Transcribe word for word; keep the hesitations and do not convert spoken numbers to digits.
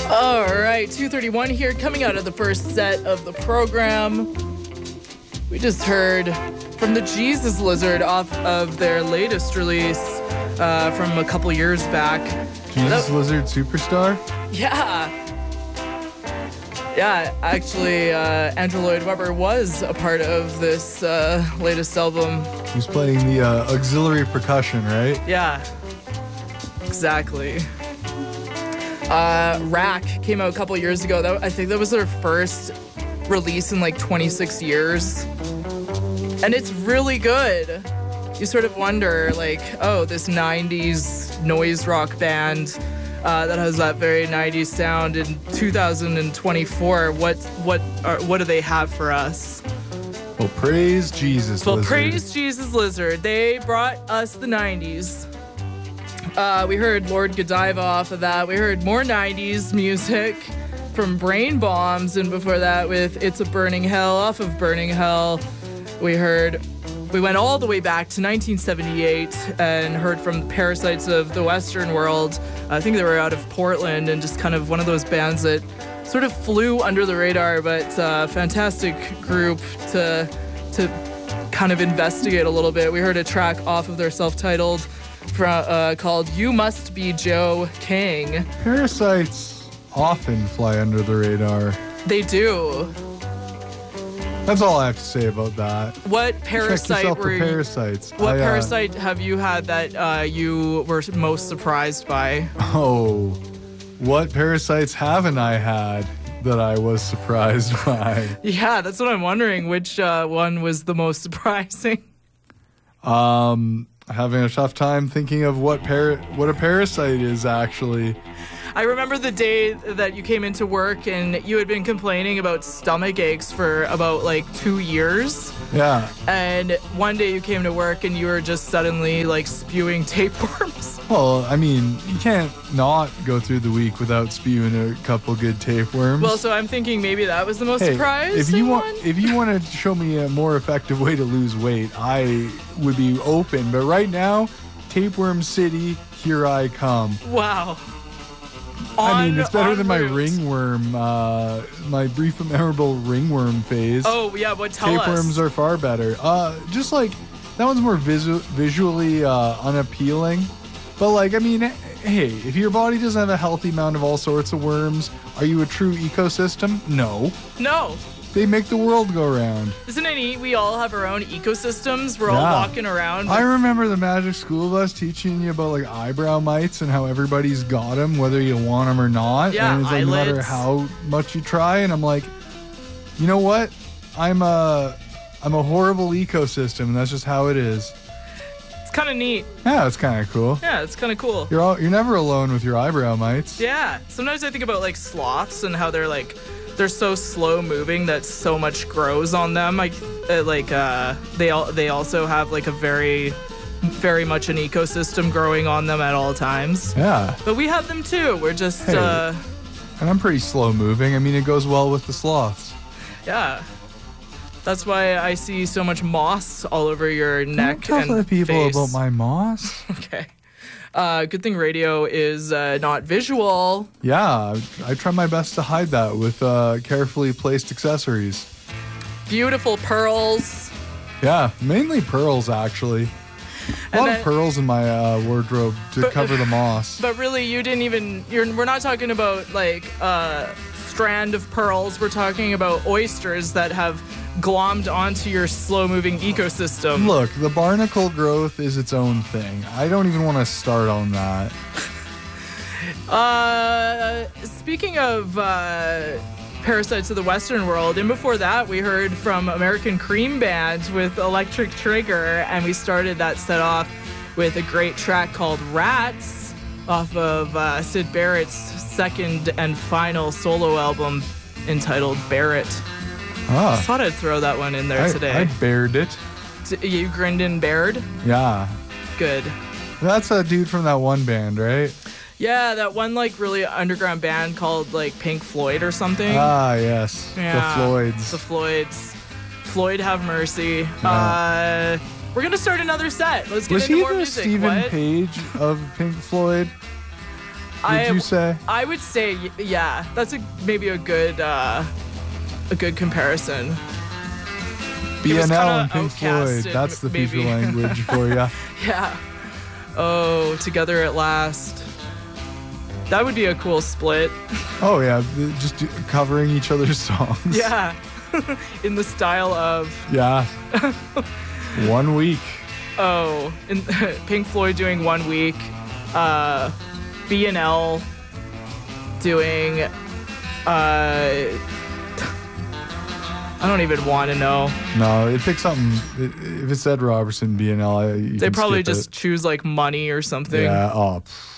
All right, two thirty-one here, coming out of the first set of the program. We just heard from the Jesus Lizard off of their latest release uh, from a couple years back. Jesus that, Lizard Superstar? Yeah. Yeah, actually, uh, Andrew Lloyd Webber was a part of this uh, latest album. He was playing the uh, auxiliary percussion, right? Yeah, exactly. Uh, Rack came out a couple years ago. That, I think that was their first release in like twenty-six years. And it's really good. You sort of wonder, like, oh, this nineties noise rock band uh, that has that very nineties sound in two thousand twenty-four, what what are, what do they have for us? Well, praise Jesus well, Lizard. Well, praise Jesus Lizard. They brought us the nineties. Uh, we heard Lord Godiva off of that. We heard more nineties music from Brain Bombs, and before that with It's a Burning Hell off of Burning Hell. We heard, we went all the way back to nineteen seventy-eight and heard from the Parasites of the Western World. I think they were out of Portland and just kind of one of those bands that sort of flew under the radar, but uh, fantastic group to to kind of investigate a little bit. We heard a track off of their self-titled from, uh, called You Must Be Joe King. Parasites often fly under the radar. They do. That's all I have to say about that. What parasite Check yourself were for you, parasites. What I, uh, parasite have you had that uh, you were most surprised by? Oh, what parasites haven't I had that I was surprised by? Yeah, that's what I'm wondering. Which uh, one was the most surprising? Um, having a tough time thinking of what par- what a parasite is actually. I remember the day that you came into work and you had been complaining about stomach aches for about like two years. Yeah. And one day you came to work and you were just suddenly like spewing tapeworms. Well, I mean, you can't not go through the week without spewing a couple good tapeworms. Well, so I'm thinking maybe that was the most hey, surprising if you want, one. If you want to show me a more effective way to lose weight, I would be open. But right now, Tapeworm City, here I come. Wow. I mean, On, it's better than my route. ringworm, uh, my brief and memorable ringworm phase. Oh, yeah, but tell Tapeworms us. are far better. Uh, just like, that one's more visu- visually uh, unappealing. But like, I mean, hey, if your body doesn't have a healthy amount of all sorts of worms, are you a true ecosystem? No. No. They make the world go round. Isn't it neat? We all have our own ecosystems. We're all Yeah. walking around. I remember the magic school bus teaching you about like eyebrow mites and how everybody's got them, whether you want them or not. Yeah, and it's like no matter eyelids. how much you try. And I'm like, you know what? I'm a, I'm a horrible ecosystem, and that's just how it is. It's kind of neat. Yeah, it's kind of cool. Yeah, it's kind of cool. You're all, you're never alone with your eyebrow mites. Yeah. Sometimes I think about like sloths and how they're like, they're so slow moving that so much grows on them. Like, uh, like uh, they all they also have like a very, very much an ecosystem growing on them at all times. Yeah. But we have them too. We're just, Hey. uh, And I'm pretty slow moving. I mean, it goes well with the sloths. yeah. That's why I see so much moss all over your neck Don't tell and the people face. about my moss. Okay. Uh, good thing radio is uh, not visual. Yeah, I, I try my best to hide that with uh, carefully placed accessories. Beautiful pearls. Yeah, mainly pearls, actually. A And lot then- of pearls in my uh, wardrobe to But- cover the moss. But really, you didn't even. You're. We're not talking about like a strand of pearls. We're talking about oysters that have glommed onto your slow-moving ecosystem. Look, the barnacle growth is its own thing. I don't even want to start on that. Uh, speaking of uh, Parasites of the Western World, and before that, we heard from American Cream Band with Electric Trigger, and we started that set off with a great track called Rats off of uh, Sid Barrett's second and final solo album entitled Barrett. I Ah, thought I'd throw that one in there I, today. I bared it. D- you grinned and bared? Yeah. Good. That's a dude from that one band, right? Yeah, that one like really underground band called like Pink Floyd or something. Ah, yes. Yeah, The Floyds. The Floyds. Floyd have mercy. Uh, we're gonna start another set. Let's get Was into he more the music. Stephen What? Page of Pink Floyd? I, you say? I would say, y- yeah. That's a maybe a good uh, a good comparison. B was N L kinda and Pink Floyd. outcasted, That's the maybe. future language for you. Yeah. Oh, Together at Last. That would be a cool split. Oh yeah, just do- covering each other's songs. Yeah. In the style of Yeah. One week. oh, in, Pink Floyd doing One Week, uh, B and L doing uh, I don't even want to know. No, it picks something. If it's Ed Robertson, B and L, I- you They can probably skip just it. choose like Money or something. Yeah. Oh. pff.